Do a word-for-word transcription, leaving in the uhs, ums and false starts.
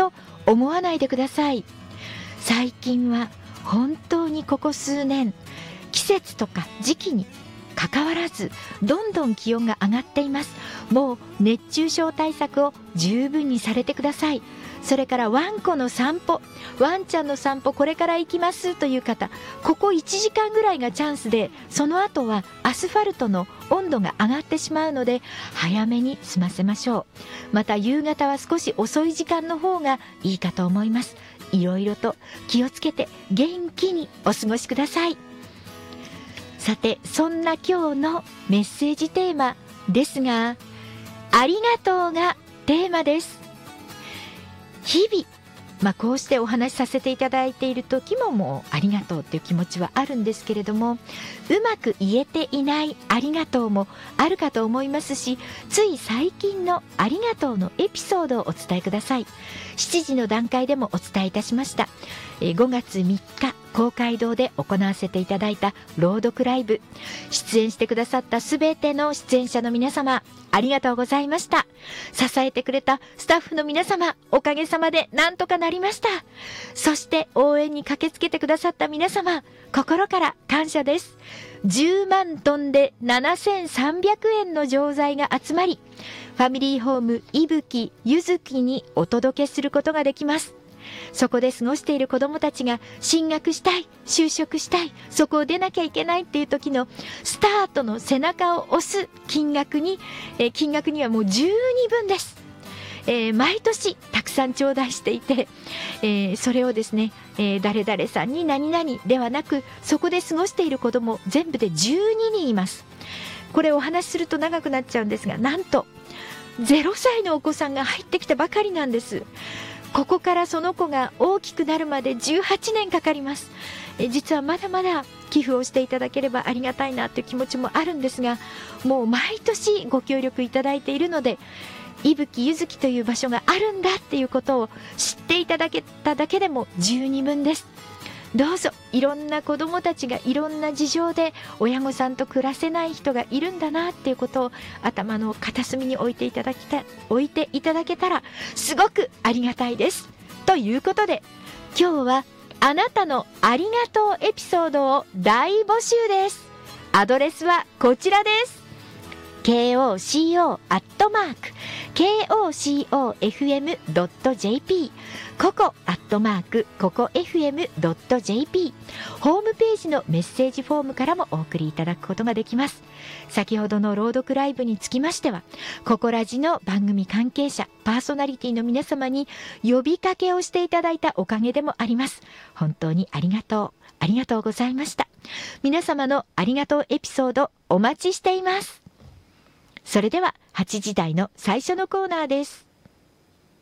と思わないでください。最近は本当にここ数年、季節とか時期に関わらずどんどん気温が上がっています。もう熱中症対策を十分にされてください。それからワンコの散歩、ワンちゃんの散歩これから行きますという方、ここいちじかんぐらいがチャンスで、その後はアスファルトの温度が上がってしまうので早めに済ませましょう。また夕方は少し遅い時間の方がいいかと思います。いろいろと気をつけて元気にお過ごしください。さて、そんな今日のメッセージテーマですが、ありがとうがテーマです。日々、まあ、こうしてお話しさせていただいている時ももうありがとうっていう気持ちはあるんですけれども、うまく言えていないありがとうもあるかと思いますし、つい最近のありがとうのエピソードをお伝えください。しちじの段階でもお伝えいたしました。ごがつみっか公会堂で行わせていただいた朗読ライブ、出演してくださったすべての出演者の皆様、ありがとうございました。支えてくれたスタッフの皆様、おかげさまでなんとかなりました。そして応援に駆けつけてくださった皆様、心から感謝です。じゅうまんトンでななせんさんびゃくえんの錠剤が集まり、ファミリーホームいぶきゆずきにお届けすることができます。そこで過ごしている子どもたちが進学したい、就職したい、そこを出なきゃいけないっていう時のスタートの背中を押す金額に、えー、金額にはもう十二分です。えー、毎年たくさん頂戴していて、えー、それをですね、えー、誰々さんに何々ではなく、そこで過ごしている子ども全部でじゅうににんいます。これお話しすると長くなっちゃうんですが、なんとゼロさいのお子さんが入ってきたばかりなんです。ここからその子が大きくなるまでじゅうはちねんかかります。え実はまだまだ寄付をしていただければありがたいなという気持ちもあるんですが、もう毎年ご協力いただいているので、いぶきゆずきという場所があるんだっていうことを知っていただけただけでもじゅうにぶんです。どうぞ、いろんな子どもたちがいろんな事情で親御さんと暮らせない人がいるんだなっていうことを頭の片隅に置いていただきた置いていただけたらすごくありがたいです。ということで、今日はあなたのありがとうエピソードを大募集です。アドレスはこちらです。ケーオーシーオー アットマーク ケーオーシーオーエフエム ドット ジェーピー ココアットマークココ エフエム ドット ジェーピー ホームページのメッセージフォームからもお送りいただくことができます。先ほどの朗読ライブにつきましては、ココラジの番組関係者パーソナリティの皆様に呼びかけをしていただいたおかげでもあります。本当にありがとうありがとうございました。皆様のありがとうエピソードお待ちしています。それでははちじ台の最初のコーナーです。